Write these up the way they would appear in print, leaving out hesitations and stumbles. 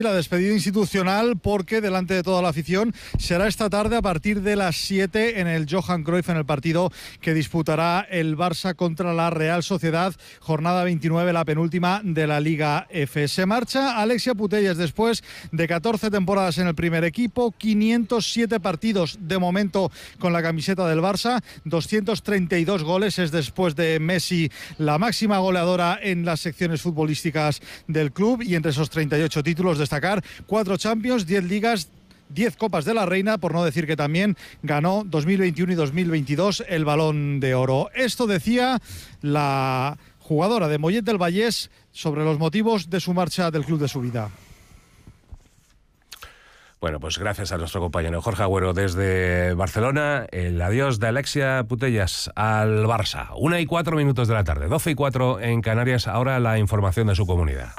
La despedida institucional, porque delante de toda la afición será esta tarde a partir de las 7 en el Johan Cruyff, en el partido que disputará el Barça contra la Real Sociedad, jornada 29, la penúltima de la Liga F. Se marcha Alexia Putellas después de 14 temporadas en el primer equipo, 507 partidos de momento con la camiseta del Barça, 232 goles, es después de Messi la máxima goleadora en las secciones futbolísticas del club, y entre esos 38 títulos destacar 4 Champions, 10 Ligas, 10 Copas de la Reina, por no decir que también ganó 2021 y 2022 el Balón de Oro. Esto decía la jugadora de Mollet del Vallès sobre los motivos de su marcha del club de su vida. Bueno, pues gracias a nuestro compañero Jorge Agüero desde Barcelona. El adiós de Alexia Putellas al Barça. 1:04 de la tarde, 12:04 en Canarias. Ahora la información de su comunidad.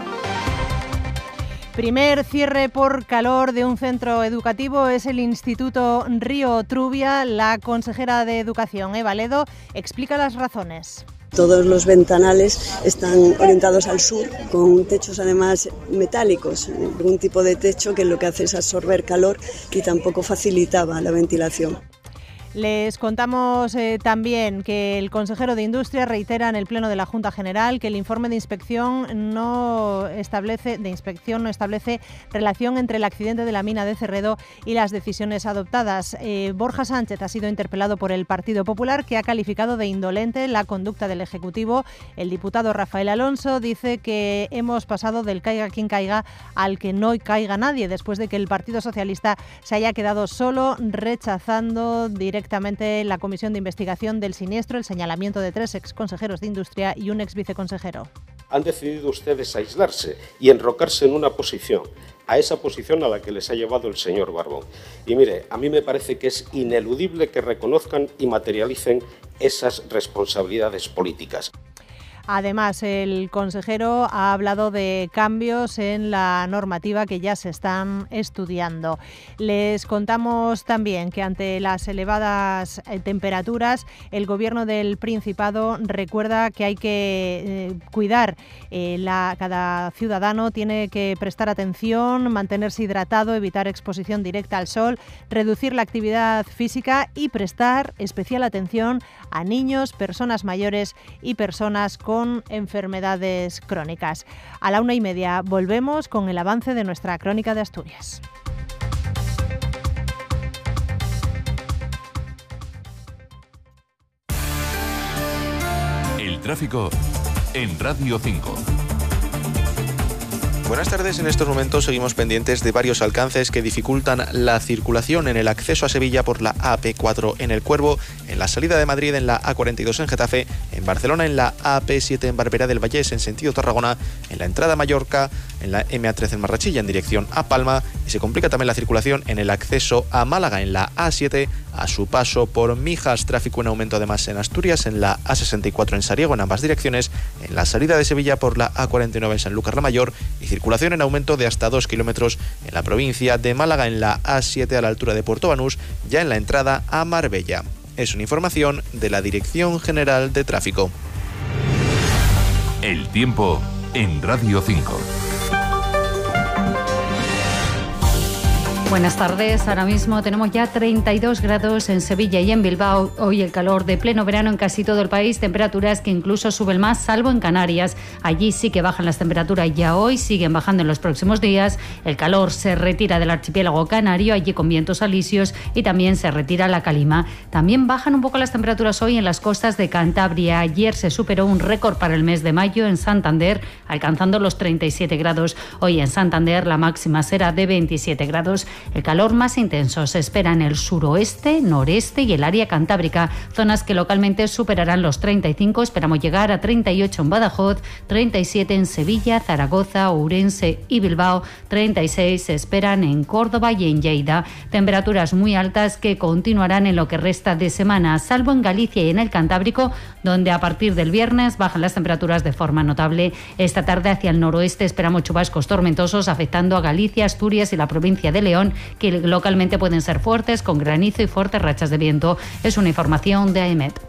Primer cierre por calor de un centro educativo es el Instituto Río Trubia. La consejera de Educación, Eva Ledo, explica las razones. Todos los ventanales están orientados al sur, con techos además metálicos, algún tipo de techo que lo que hace es absorber calor y tampoco facilitaba la ventilación. Les contamos también que el consejero de Industria reitera en el Pleno de la Junta General que el informe de inspección no establece relación entre el accidente de la mina de Cerredo y las decisiones adoptadas. Borja Sánchez ha sido interpelado por el Partido Popular, que ha calificado de indolente la conducta del Ejecutivo. El diputado Rafael Alonso dice que hemos pasado del caiga quien caiga al que no caiga nadie, después de que el Partido Socialista se haya quedado solo, rechazando directamente la comisión de investigación del siniestro, el señalamiento de 3 exconsejeros de Industria y un exviceconsejero. Han decidido ustedes aislarse y enrocarse en una posición, a esa posición a la que les ha llevado el señor Barbón. Y mire, a mí me parece que es ineludible que reconozcan y materialicen esas responsabilidades políticas. Además, el consejero ha hablado de cambios en la normativa que ya se están estudiando. Les contamos también que ante las elevadas temperaturas, el Gobierno del Principado recuerda que hay que cuidar. Cada ciudadano tiene que prestar atención, mantenerse hidratado, evitar exposición directa al sol, reducir la actividad física y prestar especial atención a niños, personas mayores y personas con enfermedades crónicas. A la 1:30 volvemos con el avance de nuestra crónica de Asturias. El tráfico en Radio 5. Buenas tardes. En estos momentos seguimos pendientes de varios alcances que dificultan la circulación en el acceso a Sevilla por la AP4 en El Cuervo, en la salida de Madrid en la A42 en Getafe, en Barcelona en la AP7 en Barberá del Vallès en sentido Tarragona, en la entrada a Mallorca, en la MA13 en Marrachilla en dirección a Palma, y se complica también la circulación en el acceso a Málaga en la A7 a su paso por Mijas. Tráfico en aumento además en Asturias en la A64 en Sariego en ambas direcciones, en la salida de Sevilla por la A49 en Sanlúcar la Mayor, y circulación en aumento de hasta 2 kilómetros en la provincia de Málaga en la A7 a la altura de Puerto Banús, ya en la entrada a Marbella. Es una información de la Dirección General de Tráfico. El tiempo en Radio 5. Buenas tardes. Ahora mismo tenemos ya 32 grados en Sevilla y en Bilbao. Hoy el calor de pleno verano en casi todo el país. Temperaturas que incluso suben más, salvo en Canarias. Allí sí que bajan las temperaturas. Ya hoy siguen bajando en los próximos días. El calor se retira del archipiélago canario, allí con vientos alisios, y también se retira la calima. También bajan un poco las temperaturas hoy en las costas de Cantabria. Ayer se superó un récord para el mes de mayo en Santander, alcanzando los 37 grados. Hoy en Santander la máxima será de 27 grados. El calor más intenso se espera en el suroeste, noreste y el área cantábrica, zonas que localmente superarán los 35. Esperamos llegar a 38 en Badajoz, 37 en Sevilla, Zaragoza, Ourense y Bilbao, 36 se esperan en Córdoba y en Lleida. Temperaturas muy altas que continuarán en lo que resta de semana, salvo en Galicia y en el Cantábrico, donde a partir del viernes bajan las temperaturas de forma notable. Esta tarde hacia el noroeste esperamos chubascos tormentosos afectando a Galicia, Asturias y la provincia de León, que localmente pueden ser fuertes, con granizo y fuertes rachas de viento. Es una información de AEMET.